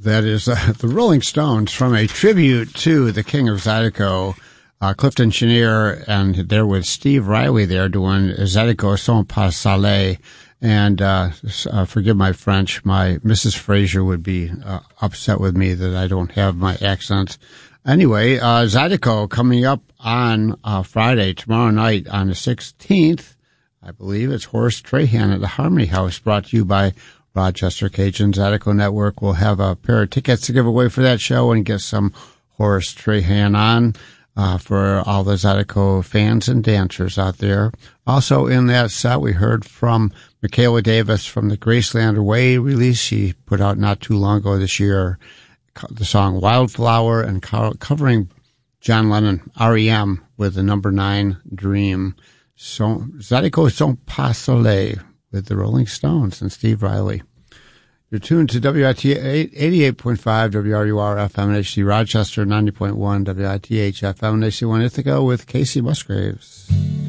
That is the Rolling Stones from a tribute to the King of Zydeco, Clifton Chenier, and they're with Steve Riley there doing Zydeco Sont Pas Salé. And forgive my French, my Mrs. Fraser would be upset with me that I don't have my accent. Anyway, Zydeco coming up on Friday, tomorrow night on the 16th. I believe it's Horace Trahan at the Harmony House, brought to you by Rochester Cajun. Zydeco Network will have a pair of tickets to give away for that show and get some Horace Trahan on for all the Zydeco fans and dancers out there. Also in that set, we heard from Michaela Davis from the Graceland Away release she put out not too long ago this year, the song Wildflower, and covering John Lennon, R.E.M., with the number 9 Dream. So Zydeco Sont Pas Soleil with the Rolling Stones and Steve Riley. You're tuned to WIT 88.5 WRUR FM and HD Rochester, 90.1 WITH FM and HD1 Ithaca with Casey Musgraves.